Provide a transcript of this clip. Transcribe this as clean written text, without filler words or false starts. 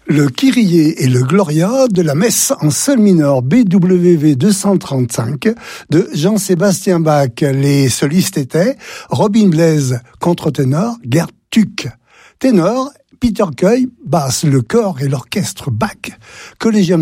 Le Kyrie et le Gloria de la messe en sol mineur BWV 235 de Jean-Sébastien Bach. Les solistes étaient Robin Blaise, contre-ténor, Gerd Tuck. Ténor, Peter Coy, basse, le chœur et l'orchestre Bach. Collegium